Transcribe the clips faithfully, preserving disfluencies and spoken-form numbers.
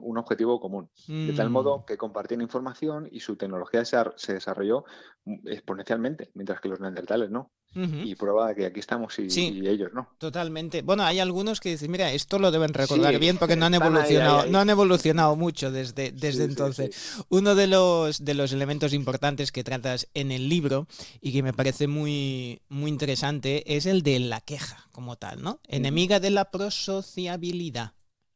un objetivo común. De tal Mm. modo que compartían información y su tecnología se, ar- se desarrolló mm, exponencialmente, mientras que los neandertales no. Ujú. Y prueba de que aquí estamos y, Sí, y ellos no. totalmente. Bueno, hay algunos que dicen, mira, esto lo deben recordar Sí, bien porque no han están ahí, ahí, evolucionado, no ahí. han evolucionado mucho desde, desde Sí, sí, entonces. sí. Uno de los, de los elementos importantes que tratas en el libro y que me parece muy, muy interesante es el de la queja como tal, ¿no? Ujú. Enemiga de la prosociabilidad.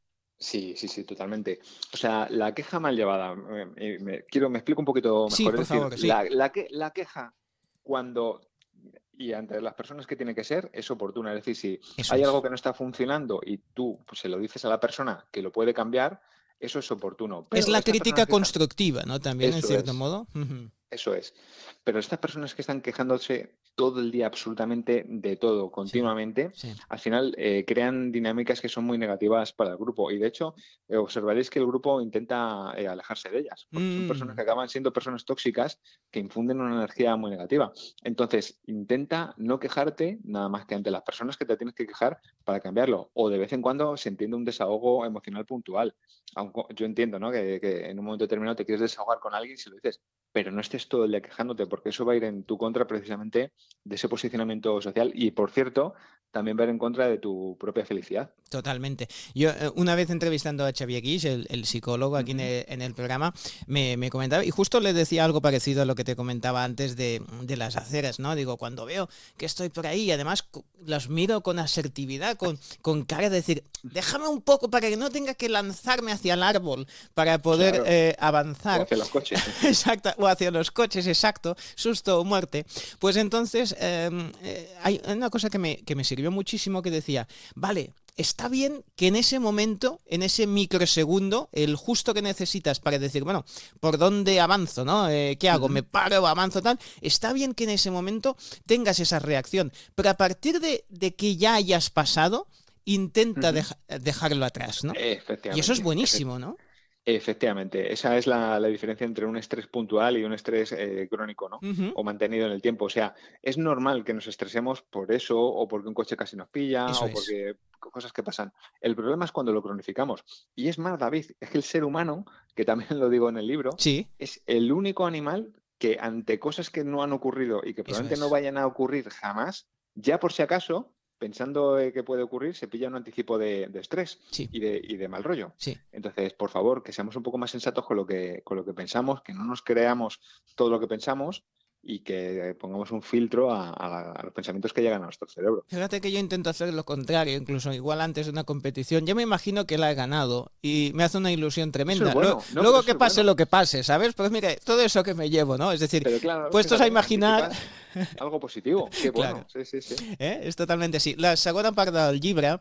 Sí, sí, sí, totalmente. O sea, la queja mal llevada, eh, eh, me, quiero, me explico un poquito Sí, mejor. Es por decir, favor, sí. la, la, que, la queja cuando, y ante las personas que tiene que ser, es oportuna. Es decir, si Eso hay es. algo que no está funcionando y tú pues, se lo dices a la persona que lo puede cambiar, eso es oportuno. Es Pero la estas personas crítica que están, constructiva, ¿no? También en eso cierto es, modo. Ujú. eso es. Pero estas personas que están quejándose todo el día absolutamente de todo, Sí, continuamente, sí. al final eh, crean dinámicas que son muy negativas para el grupo. Y de hecho, eh, observaréis que el grupo intenta eh, alejarse de ellas, porque son personas Mm. que acaban siendo personas tóxicas que infunden una energía muy negativa. Entonces, intenta no quejarte nada más que ante las personas que te tienes que quejar para cambiarlo. O de vez en cuando se entiende un desahogo emocional puntual. Aunque yo entiendo, ¿no? que, que en un momento determinado te quieres desahogar con alguien si lo dices, pero no estés todo el día quejándote, porque eso va a ir en tu contra precisamente de ese posicionamiento social y, por cierto, también va a ir en contra de tu propia felicidad. Totalmente. Yo eh, una vez entrevistando a Xavier Guix, el, el psicólogo aquí en Ujú. el, en el programa, me, me comentaba, y justo le decía algo parecido a lo que te comentaba antes de, de las aceras, ¿no? Digo, cuando veo que estoy por ahí, y además cu- los miro con asertividad, con, con cara de decir, déjame un poco para que no tenga que lanzarme hacia el árbol para poder Claro, eh, o avanzar. hacia los coches. Exacto, o hacia los coches, exacto, susto o muerte. Pues entonces eh, eh, hay una cosa que me, que me sirvió muchísimo que decía, vale, está bien que en ese momento, en ese microsegundo, el justo que necesitas para decir, bueno, ¿por dónde avanzo? ¿No? Eh, ¿Qué hago? ¿Me Ujú, paro, avanzo, tal? Está bien que en ese momento tengas esa reacción, pero a partir de, de que ya hayas pasado, intenta ujú. deja- dejarlo atrás, ¿no? Y eso es Efectivamente, efe- buenísimo, ¿no? efectivamente. Esa es la, la diferencia entre un estrés puntual y un estrés eh, crónico, ¿no? Ujú. O mantenido en el tiempo. O sea, es normal que nos estresemos por eso, o porque un coche casi nos pilla, Eso o es. porque cosas que pasan. El problema es cuando lo cronificamos. Y es más, David, es que el ser humano, que también lo digo en el libro, Sí, es el único animal que ante cosas que no han ocurrido y que eso probablemente no es. vayan a ocurrir jamás, ya por si acaso, pensando eh, que puede ocurrir, se pilla un anticipo de, de estrés Sí, y de, y de mal rollo. sí. Entonces, por favor, que seamos un poco más sensatos con lo que, con lo que pensamos, que no nos creamos todo lo que pensamos y que pongamos un filtro a, a la- a los pensamientos que llegan a nuestro cerebro. Fíjate que yo intento hacer lo contrario, incluso igual antes de una competición. Ya me imagino que la he ganado y me hace una ilusión Eso es tremenda. Luego, bueno, no, pero luego eso que es pase bueno. lo que pase, ¿sabes? Pues mire, todo eso que me llevo, ¿no? Es decir, Pero claro, puestos a fíjate, imaginar. anticipas algo positivo. Qué Claro. bueno, sí, sí, sí. Eh? És totalment així. La segona part del llibre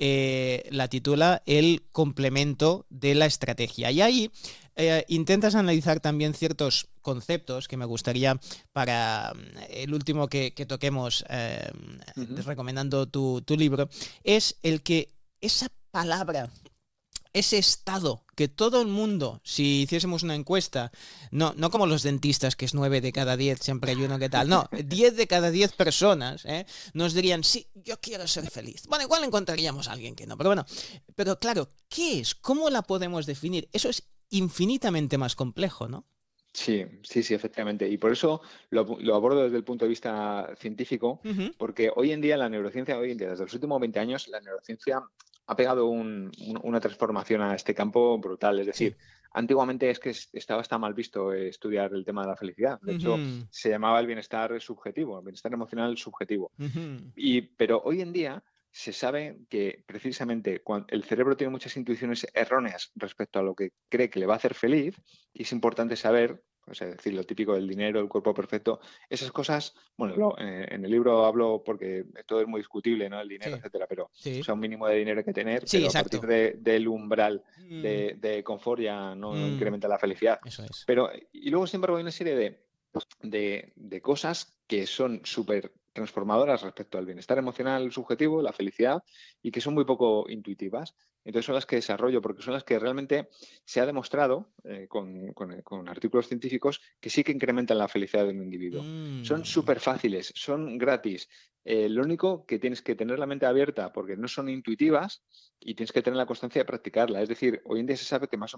eh, la titula El complemento de la estrategia. Y ahí eh, intentas analizar también ciertos conceptos que me gustaría para mm, el último que, que toquemos eh, Ujú. recomendando tu, tu libro, es el que esa palabra ese estado que todo el mundo, si hiciésemos una encuesta, no, no como los dentistas, que es nueve de cada diez, siempre hay uno que tal, no, diez de cada diez personas ¿eh? Nos dirían, sí, yo quiero ser feliz. Bueno, igual encontraríamos a alguien que no, pero bueno, pero claro, ¿qué es? ¿Cómo la podemos definir? Eso es infinitamente más complejo, ¿no? Sí, sí, sí, efectivamente. Y por eso lo, lo abordo desde el punto de vista científico, Uh -huh. porque hoy en día la neurociencia, hoy en día, desde los últimos veinte años, la neurociencia ha pegado un- un- una transformación a este campo brutal. Es Sí. decir, antiguamente es que es- estaba hasta mal visto eh, estudiar el tema de la felicidad. Uh De hecho, -huh. se llamaba el bienestar subjetivo, el bienestar emocional subjetivo. Uh -huh. Y, pero hoy en día se sabe que precisamente cuando el cerebro tiene muchas intuiciones erróneas respecto a lo que cree que le va a hacer feliz, y es importante saber, o sea, decir, lo típico del dinero, el cuerpo perfecto, esas cosas, bueno, lo, eh, en el libro hablo porque todo es muy discutible, ¿no? El dinero, Sí, etcétera, pero, o sí. sea, un mínimo de dinero hay que tener, Sí, pero a partir exacto. de, del umbral Mm, de, de confort ya no mm, incrementa la felicidad. eso es. Pero, y luego, sin embargo, hay una serie de de, de cosas que son súper transformadoras respecto al bienestar emocional subjetivo, la felicidad, y que son muy poco intuitivas. Entonces son las que desarrollo, porque son las que realmente se ha demostrado eh, con, con, con, artículos científicos que sí que incrementan la felicidad de un individuo. Son Mm. súper fáciles, son gratis. Eh, lo único que tienes que tener la mente abierta porque no son intuitivas y tienes que tener la constancia de practicarla. Es decir, hoy en día se sabe que más o